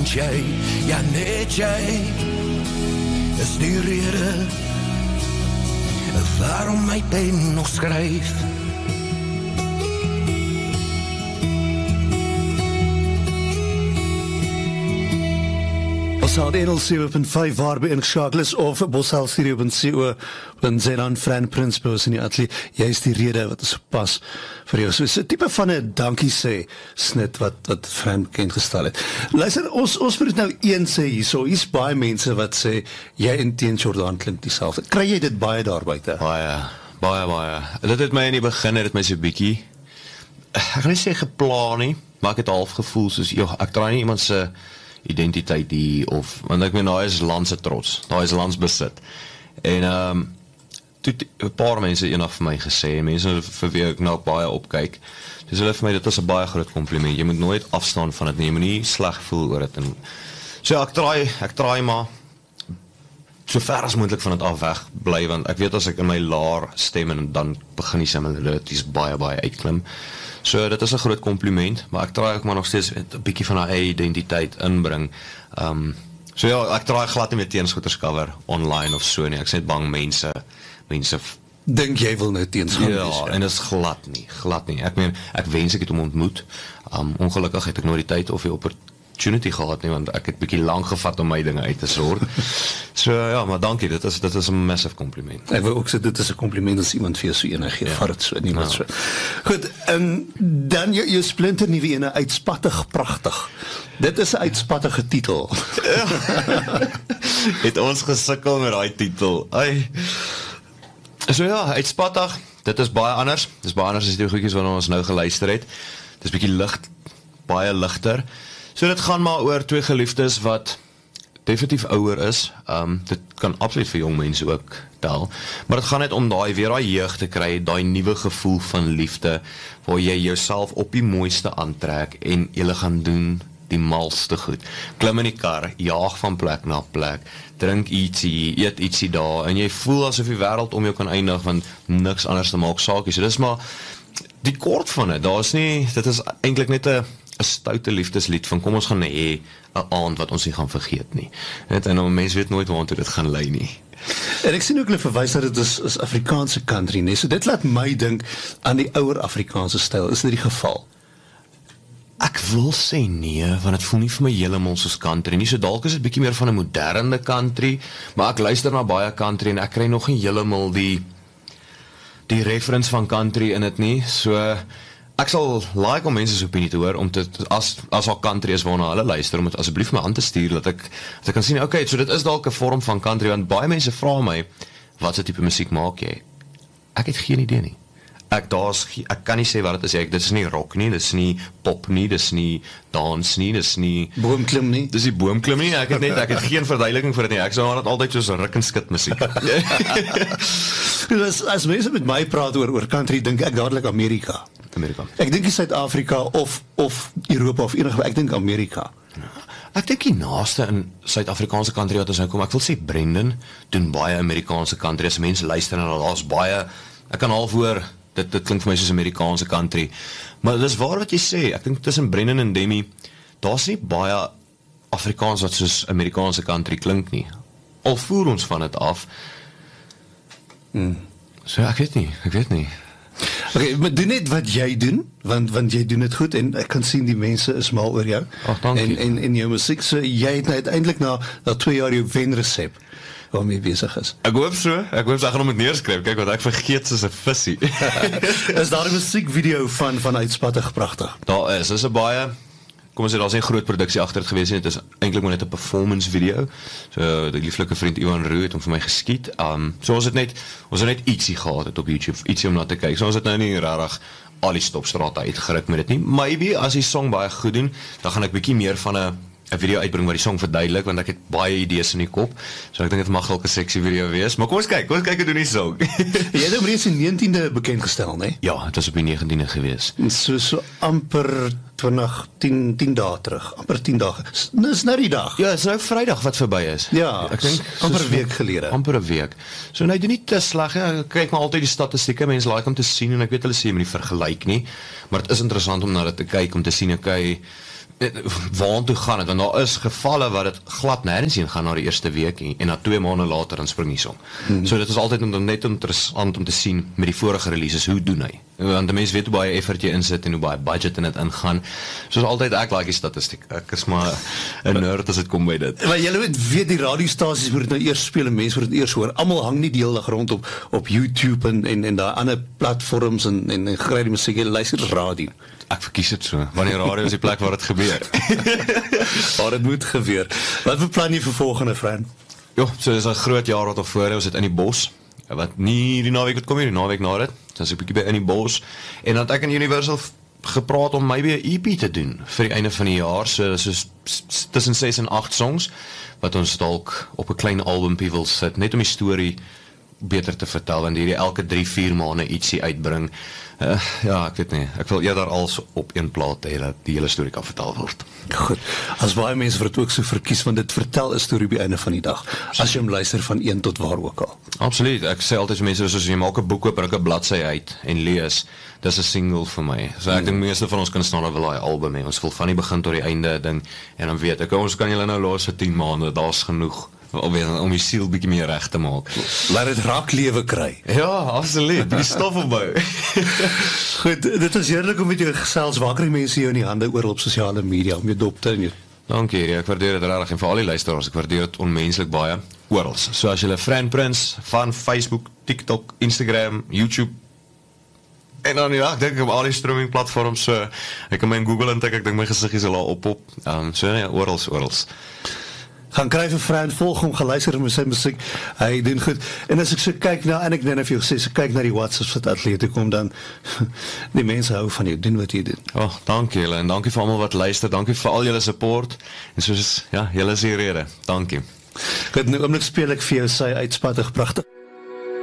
jy, ja net jy, is die rede waarom my pen nog skryf. Boshal 7.5 waarby ingeskakel is of Boshal Studio.co en Zeran Fran Prinsbos in die atelier. Jy is die rede wat is pas vir jou. So is 'n tipe van 'n dankie sê snit wat Fran bekend gestel het. Luister, ons moet nou een sê hierso. Hier's baie mense wat sê jy en teen Jordan klink dieselfde. Kry jy dit baie daar buite? Baie. Dit het my in die begin het my so bietjie ek gaan nie sê geplan nie, maar ek het half gevoel soos ek draai nie iemand se identiteit die, want ek meen, daar is landse trots, daar is landsbesit, en toe 'n paar mense eendag vir my gesê, mense vir wie ek nou baie opkyk, dus hulle vir my, dit is 'n baie groot compliment, jy moet nooit afstaan van dit nie, jy moet nie sleg voel oor dit, en so ja, ek traai maar, so ver as moontlik van dit af weg bly, want ek weet as ek in my laar stem, en dan begin die similarities baie uitklim, so dit is 'n groot compliment, maar ek traai ook maar nog steeds 'n bietjie van haar eie identiteit inbring. So ja, ek traai glad nie met teensgoederscover online of so nie. Ek is net bang mense dink jy wil nou teensgaan ja, wees, ja, en dit is glad nie. Ek meen, ek wens ek het hom ontmoet. Ongelukkig het ek nooit die tyd of die opportunity gehad nie, want ek het bietjie lank gevat om my dinge uit te sort. So ja, maar dankie, dit is 'n massive compliment. Ek wil ook sê, dit is 'n compliment as iemand vir jou so enig gee, vat dit so, niemand so. Goed, dan jou splinter nuwe ene, Uitspattig Pragtig. Dit is 'n uitspattige titel. Het ons gesukkel met daai titel. So ja, Uitspattig, dit is baie anders. Dit is baie anders as die goedjies wat ons nou geluister het. Dit is bietjie baie ligter. So dit gaan maar oor twee geliefdes wat definitief ouer is. Dit kan absoluut vir jong mense ook tel. Maar dit gaan net om weer daai jeug te kry, daai nuwe gevoel van liefde, waar jy jouself op die mooiste aantrek en julle gaan doen die malste goed. Klim in die kar, jaag van plek na plek, drink ietsie, eet ietsie daar, en jy voel asof die wêreld om jou kan eindig, want niks anders te maak saakie. So dis maar die kort van dit. Dit is eintlik net 'n stoute liefdeslied van kom ons gaan hê 'n aand wat ons nie gaan vergeet nie. En mense weet nooit waartoe dit gaan lei nie. En ek sien ook hulle verwys dat dit is Afrikaanse country, nee. So dit laat my dink aan die ouer Afrikaanse styl. Is dit die geval? Ek wil sê nee, want het voel nie vir my heeltemal soos country nie. So dalk is dit bietjie meer van 'n moderne country, maar ek luister na baie country en ek kry nog nie heeltemal die reference van country in dit nie. So ek sal like om mense se opinie te hoor, om as al country is waarna hulle luister, om dit asseblief my aan te stuur, dat ek kan sien, okay, so dit is dalk 'n vorm van country, want baie mense vra my, wat se tipe musiek maak jy? Ek het geen idee nie. Ek kan nie sê wat dit is, dit is nie rock nie, dit is nie pop nie, dit is nie dans nie, dit is nie boomklim nie. Dis die boomklim nie, ek het geen verduideliking vir dit nie, ek sou dit altyd soos ruk en skit musiek. As mense met my praat oor country, dink ek dadelik Amerika. Ek dink nie Suid-Afrika of Europa of enige, ek dink Amerika. Ek dink die naaste in Suid-Afrikaanse country wat ons nou kom, ek wil sê Brendan doen baie Amerikaanse country, as mense luister en daar's baie, ek kan half hoor, dit klink vir my soos Amerikaanse country, maar dis waar wat jy sê, ek dink tussen Brendan en Demi, daar's nie baie Afrikaans wat soos Amerikaanse country klink nie, al voer ons van dit af, so ek weet nie. Okay, maar doen net wat jy doen, want jy doen dit goed, en ek kan sien die mense is mal oor jou, en jou musiek, so jy het nou uiteindelik na 2 jaar jou wenresep, waarmee besig is. Ek hoop ek gaan hom neerskryf, kyk wat ek vergeet soos 'n visie. Is daar 'n musiekvideo van Uitspattig Pragtig? Daar is 'n baie, kom ons sê, daar's nie groot produksie agter dit gewees nie, dit is eintlik maar net 'n performance video, so die lieflike vriend Ivan Roo het hom vir my geskiet, so ons het net ietsie gehad het op YouTube, ietsie om na te kyk, so ons het nou nie regtig al die stopstrate uitgeruk met dit nie, maybe as die song baie goed doen, dan gaan ek bietjie meer van 'n video uitbring wat die song verduidelik, want ek het baie idees in die kop, so ek dink dit mag dalk 'n sexy video wees, maar kom ons kyk hoe doen die song. Jy het hom reeds die 19de bekend gestel, nee? Ja, het was op die 19de gewees. So amper 10 dae terug, amper 10 dae. Dis nou die dag. Ja, dis nou Vrydag wat verby is. Ja, ek dink amper 'n week gelede. Amper 'n week. So nou doen nie te sleg, ek kyk maar altyd die statistieke, mense like om te sien, en ek weet hulle sê jy moet nie vergelyk nie, maar dit is interessant om na dit te kyk, om te sien, okay, Waartoe gaan het? Want daar is gevalle waar dit glad nêrens heen gaan na die eerste week en na 2 maande later dan spring hy som. So dit is altyd net interessant om te sien met die vorige releases, hoe doen hy? Want die mens weet hoe baie effort jy insit en hoe baie budget in dit ingaan. Soos altyd, ek like die statistiek. Ek is maar 'n nerd as dit kom by dit. Maar julle weet die radiostasies word nou eers speel en mense word eers hoor. Almal hang nie die hele dag rond op YouTube en daai ander platforms en kry die musiek, jy luister radio. Ek verkies dit so, want die radio is die plek waar dit gebeur. Maar dit moet gebeur. Wat beplan jy vir volgende, Fran? Jo, so dis 'n groot jaar wat nog voor ons sit in die bos. Wat nie die naweek het kom nie, die naweek na dit. Dan is ek bietjie by in die bos. En dan het ek in Universal gepraat om maybe 'n EP te doen vir die einde van die jaar, so tussen 6 en 8 songs wat ons dalk op 'n klein albumpie wil sit, net om die storie beter te vertel, want hierdie elke 3-4 maande ietsie uitbring. Ja, ek weet nie, ek wil eerder als op een plaat hê dat die hele storie kan vertel word. Goed, as baie mense vir dit ook so verkies, want dit vertel 'n storie by die einde van die dag, as jy hom luister van 1 tot waar ook al. Absoluut, ek sê altyd vir mense, soos jy maak 'n boek oop, ruk 'n bladsy uit en lees, dis 'n single vir my. So ek dink meeste van ons kunstenaars wil daai album hê, ons wil van die begin tot die einde ding, en dan weet ek, ons kan julle nou los vir 10 maande, daar's genoeg. Om die siel bietjie meer reg te maak. Laat dit raak lewe kry. Ja, absoluut, die stof opbou. Goed, dit is heerlik om met jou gesels. Waar kry mense jou in die hande oor op sosiale media om jou dop te hê? Dankie, ek waardeer dit regtig en vir al die luisteraars, ek waardeer dit onmenslik baie oral. So as jy Fran Prince van Facebook, TikTok, Instagram, YouTube en dan ja, ek dink op al die streaming platforms, so ek kan my in Google intik, ek dink my gesig is al op. So ja, orals. Gaan kry vir Fran, volg hom, geluister met sy musiek, hy doen goed, en as ek so kyk na, en ek net vir jou gesê, so kyk na die WhatsApps wat Atlete kom, dan, die mense hou van jou, doen wat jy doen. Oh, dankie julle, en dankie vir almal wat luister, dankie vir al julle support, en soos, ja, julle is die rede, dankie. Goed, nou oomlik speel ek vir jou sy uitspattig pragtig.